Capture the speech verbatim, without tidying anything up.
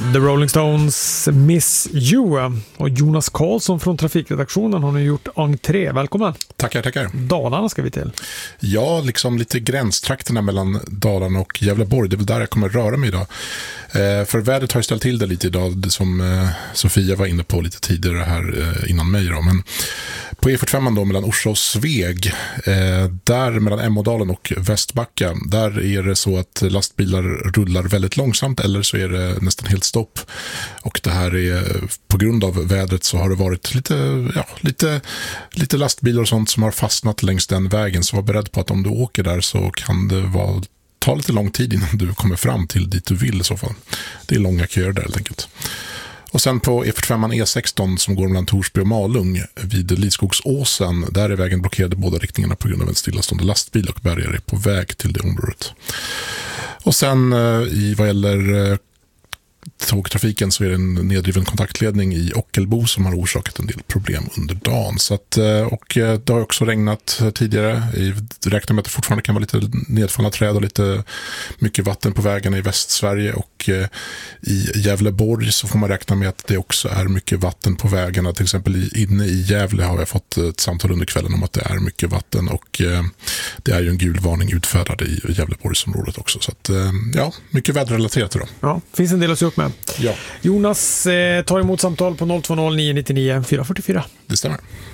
The Rolling Stones Miss You och Jonas Karlsson från trafikredaktionen har nu gjort entré. Välkommen. Tackar, tackar. Dalarna ska vi till. Ja, liksom lite gränstrakterna mellan Dalarna och Gävleborg. Det är väl där jag kommer röra mig idag. Eh, för vädret har ju ställt till det lite idag, det som eh, Sofia var inne på lite tidigare här eh, innan mig då. Men på E fyrtiofem då mellan Orsa och Sveg, eh, där mellan Emådalen och Västbacka, där är det så att lastbilar rullar väldigt långsamt eller så är det nästan helt stopp. Och det här är på grund av vädret så har det varit lite, ja, lite, lite lastbilar och sånt som har fastnat längs den vägen. Så var beredd på att om du åker där så kan det vara, ta lite lång tid innan du kommer fram till dit du vill i så fall. Det är långa köer där helt enkelt. Och sen på E fyrtiofem E sexton som går mellan Torsby och Malung vid Lidskogsåsen, där är vägen blockerad i båda riktningarna på grund av en stillastående lastbil och bärgare är på väg till det området. Och sen i vad gäller tågtrafiken så är det en nedriven kontaktledning i Ockelbo som har orsakat en del problem under dagen. Så att, och det har också regnat tidigare. Jag räknar med att det fortfarande kan vara lite nedfallna träd och lite mycket vatten på vägarna i Västsverige, och i Gävleborg så får man räkna med att det också är mycket vatten på vägarna. Till exempel inne i Gävle har jag fått ett samtal under kvällen om att det är mycket vatten, och det är ju en gul varning utfärdad i Gävleborgsområdet också. Så att, ja, mycket väderrelaterat idag. Ja, finns en del att se upp med. Ja. Jonas eh, tar emot samtal på noll två noll nio nio nio fyra fyra fyra. Det stämmer.